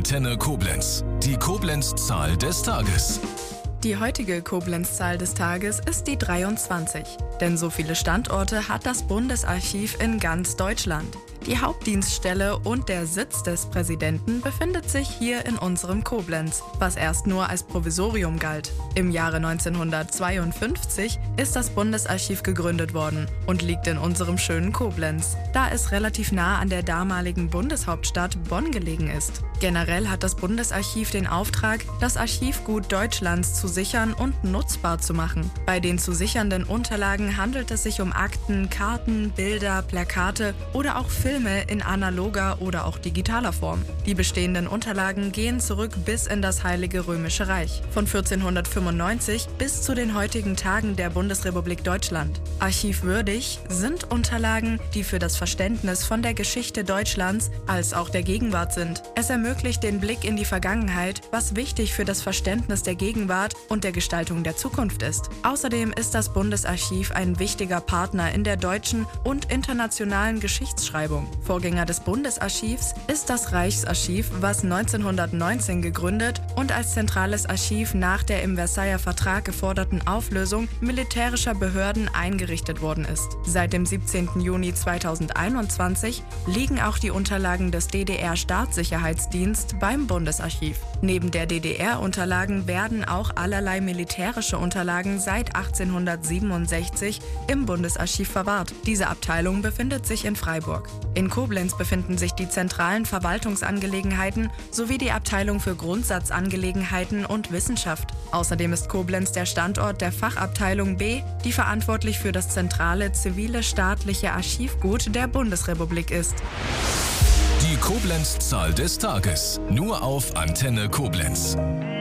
Antenne Koblenz. Die Koblenz-Zahl des Tages. Die heutige Koblenz-Zahl des Tages ist die 23. Denn so viele Standorte hat das Bundesarchiv in ganz Deutschland. Die Hauptdienststelle und der Sitz des Präsidenten befindet sich hier in unserem Koblenz, was erst nur als Provisorium galt. Im Jahre 1952 ist das Bundesarchiv gegründet worden und liegt in unserem schönen Koblenz, da es relativ nah an der damaligen Bundeshauptstadt Bonn gelegen ist. Generell hat das Bundesarchiv den Auftrag, das Archivgut Deutschlands zu sichern und nutzbar zu machen. Bei den zu sichernden Unterlagen handelt es sich um Akten, Karten, Bilder, Plakate oder auch Filme in analoger oder auch digitaler Form. Die bestehenden Unterlagen gehen zurück bis in das Heilige Römische Reich, von 1495 bis zu den heutigen Tagen der Bundesrepublik Deutschland. Archivwürdig sind Unterlagen, die für das Verständnis von der Geschichte Deutschlands als auch der Gegenwart sind. Es ermöglicht den Blick in die Vergangenheit, was wichtig für das Verständnis der Gegenwart und der Gestaltung der Zukunft ist. Außerdem ist das Bundesarchiv ein wichtiger Partner in der deutschen und internationalen Geschichtsschreibung. Vorgänger des Bundesarchivs ist das Reichsarchiv, was 1919 gegründet und als zentrales Archiv nach der im Versailler Vertrag geforderten Auflösung militärischer Behörden eingerichtet worden ist. Seit dem 17. Juni 2021 liegen auch die Unterlagen des DDR-Staatssicherheitsdienst beim Bundesarchiv. Neben der DDR-Unterlagen werden auch allerlei militärische Unterlagen seit 1867 im Bundesarchiv verwahrt. Diese Abteilung befindet sich in Freiburg. In Koblenz befinden sich die zentralen Verwaltungsangelegenheiten sowie die Abteilung für Grundsatzangelegenheiten und Wissenschaft. Außerdem ist Koblenz der Standort der Fachabteilung B, die verantwortlich für das zentrale zivile staatliche Archivgut der Bundesrepublik ist. Die Koblenz-Zahl des Tages. Nur auf Antenne Koblenz.